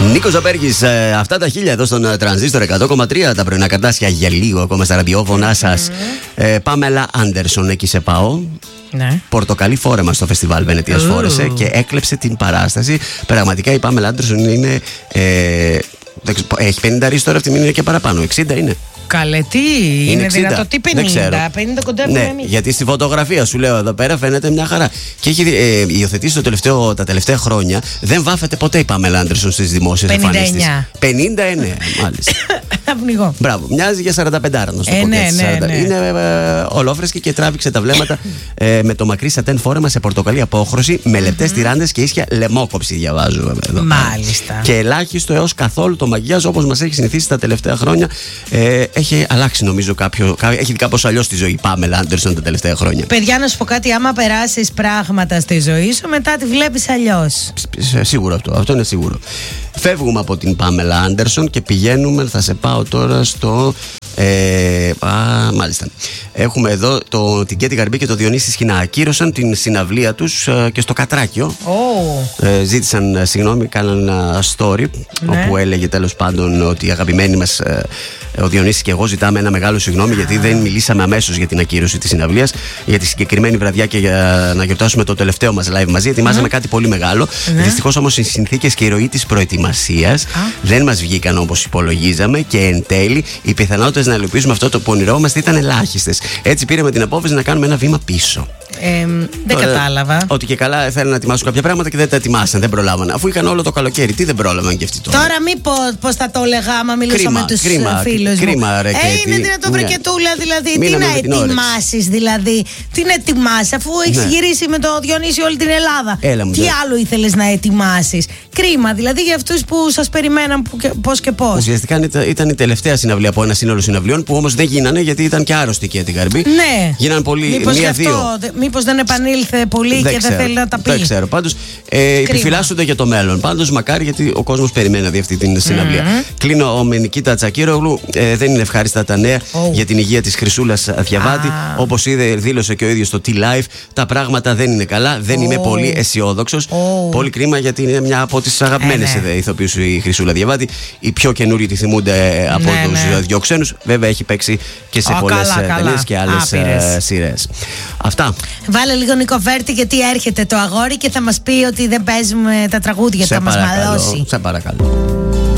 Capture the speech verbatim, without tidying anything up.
Νίκος Ζαμπέργης, ε, αυτά τα χίλια εδώ στον Τρανζίστορ εκατό κόμμα τρία. Τα πρωινά καρτάσια για λίγο ακόμα στα ραδιόφωνά σας. Mm. Πάμελα Άντερσον, εκεί σε πάω. Ναι. Πορτοκαλί φόρεμα στο φεστιβάλ Βενετίας uh. φόρεσε και έκλεψε την παράσταση. Πραγματικά η Πάμελα Άντερσον είναι. Ε, έχει πενήντα ρίστο τώρα, αυτή είναι και παραπάνω. εξήντα είναι. Καλέ, τι είναι, είναι δυνατό, τι πενήντα, πενήντα κοντά. Ναι, γιατί στη φωτογραφία σου λέω εδώ πέρα φαίνεται μια χαρά. Και έχει ε, υιοθετήσει το τελευταίο, τα τελευταία χρόνια. Δεν βάφεται ποτέ η Πάμελα Άντερσον στις δημόσιες εμφανίσεις της. πενήντα εννέα, μάλιστα. Θα πνιγώ. Μπράβο, μοιάζει για σαράντα πέντε, να σου ε, πω ναι, έτσι. Ναι, ναι. Είναι ε, ολόφρεσκη και τράβηξε τα βλέμματα ε, με το μακρύ σατέν φόρεμα σε πορτοκαλί απόχρωση, με λεπτές mm-hmm. τυράντες και ίσια λαιμόκοψη, διαβάζω εδώ. Μάλιστα. Και ελάχιστο έως καθόλου το μαγιάζ, όπως μας έχει συνηθίσει τα τελευταία χρόνια. Ε, έχει αλλάξει νομίζω κάποιο. Έχει δει κάπως αλλιώς τη ζωή η Πάμελα Άντερσον τα τελευταία χρόνια. Παιδιά, να σου πω κάτι, άμα περάσεις πράγματα στη ζωή σου, μετά τη βλέπεις αλλιώς. Σίγουρο αυτό, αυτό είναι σίγουρο. Φεύγουμε από την Πάμελα Άντερσον και πηγαίνουμε, θα σε πάω τώρα στο. Ε, α, μάλιστα. Έχουμε εδώ το, την Κέτη Γαρμπή και το Διονύση Σχοινά. Ακύρωσαν την συναυλία τους ε, και στο Κατράκιο. Oh. Ε, ζήτησαν ε, συγγνώμη, κάναν ένα story ναι. όπου έλεγε τέλος πάντων ότι οι αγαπημένοι μας ε, ο Διονύσης και εγώ ζητάμε ένα μεγάλο συγγνώμη γιατί δεν μιλήσαμε αμέσως για την ακύρωση της συναυλίας, για τη συγκεκριμένη βραδιά και για να γιορτάσουμε το τελευταίο μας live μαζί. Ετοιμάζαμε mm. κάτι πολύ μεγάλο. Mm. Δυστυχώς όμως οι συνθήκες και η ροή της προετοιμασίας ah. δεν μας βγήκαν όπως υπολογίζαμε και εν τέλει οι πιθανότητες να υλοποιήσουμε αυτό το που ονειρεύομαστε ήταν ελάχιστες. Έτσι πήραμε την απόφαση να κάνουμε ένα βήμα πίσω. Ε, δεν Τώρα, κατάλαβα. Ότι και καλά θέλουν να ετοιμάσουν κάποια πράγματα και δεν τα ετοιμάσαν, δεν προλάβαν. Αφού είχαν όλο το καλοκαίρι, τι δεν πρόλαβαν και αυτοί τώρα. Τώρα μήπως πώς θα το έλεγα άμα μιλούσα με τους φίλους μου. Κρίμα, ρε, ε, είναι δυνατόν βρε και τούλα, δηλαδή. Μείναμε τι να ετοιμάσεις, δηλαδή. Τι να ετοιμάσεις, αφού έχεις ναι. γυρίσει με το Διονύση όλη την Ελλάδα. Έλα, τι δε. άλλο ήθελες να ετοιμάσεις. Κρίμα, δηλαδή για αυτούς που σας περιμέναν πώς και πώς. Ουσιαστικά ήταν η τελευταία συναυλία από ένα σύνολο συναυλιών που όμως δεν γίνανε γιατί ήταν και άρρωστοι και την Καρμπή. Ναι. Γίνανε πολύ. Μία-δύο. Μήπως δεν επανήλθε πολύ δεν και ξέρω, δεν θέλει να τα πει. Δεν ξέρω. Πάντως ε, επιφυλάσσονται για το μέλλον. Πάντως μακάρι γιατί ο κόσμος περιμένει να δει αυτή την συναυλία. Mm-hmm. Κλείνω με Νικήτα Τσακίρογλου. Ε, δεν είναι ευχάριστα τα νέα oh. για την υγεία της Χρυσούλας Διαβάτη. Ah. Όπως είδε, δήλωσε και ο ίδιος στο T-Live. Τα πράγματα δεν είναι καλά. Δεν oh. είμαι πολύ αισιόδοξος. Oh. Πολύ κρίμα γιατί είναι μια από τις αγαπημένες ε, ναι. ηθοποιούς η Χρυσούλα Διαβάτη. Οι πιο καινούριοι τη θυμούνται από ναι, τους ναι. δυο ξένους. Βέβαια έχει παίξει και σε oh, πολλές ταινίες και άλλες uh, σειρές. Αυτά. Βάλε λίγο Νίκο Βέρτη γιατί έρχεται το αγόρι και θα μας πει ότι δεν παίζουμε τα τραγούδια, θα μας μαλώσει. Σε παρακαλώ.